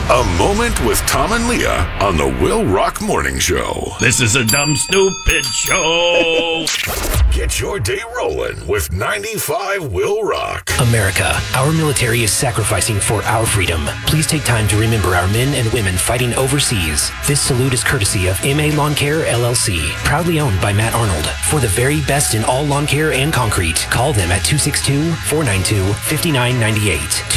A Moment with Tom and Leah on the Will Rock Morning Show. This is a dumb, stupid show. Get your day rolling with 95 Will Rock. America, our military is sacrificing for our freedom. Please take time to remember our men and women fighting overseas. This salute is courtesy of MA Lawn Care LLC, proudly owned by Matt Arnold. For the very best in all lawn care and concrete, call them at 262-492-5998,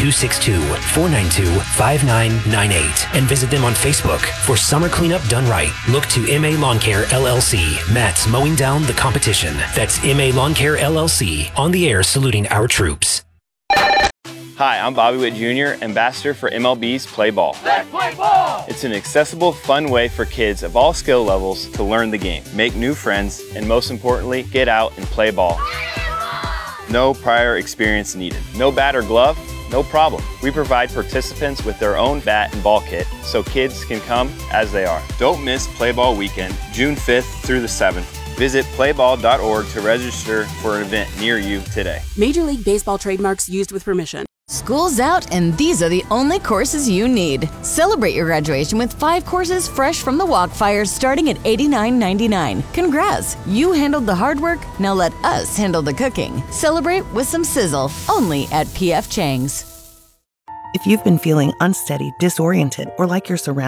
262-492-5998, and visit them on Facebook for summer cleanup done right. Look to MA Lawn Care LLC. Matt's mowing down the competition. That's MA Lawn Care LLC, on the air saluting our troops. Hi, I'm Bobby Witt Jr., ambassador for MLB's Play Ball. Let's play ball! It's an accessible, fun way for kids of all skill levels to learn the game, make new friends, and most importantly, get out and play ball. No prior experience needed. No bat or glove? No problem. We provide participants with their own bat and ball kit so kids can come as they are. Don't miss Play Ball Weekend, June 5th through the 7th. Visit playball.org to register for an event near you today. Major League Baseball trademarks used with permission. School's out, and these are the only courses you need. Celebrate your graduation with 5 courses fresh from the Walkfire starting at $89.99. Congrats! You handled the hard work, now let us handle the cooking. Celebrate with some sizzle, only at P.F. Chang's. If you've been feeling unsteady, disoriented, or like your surroundings,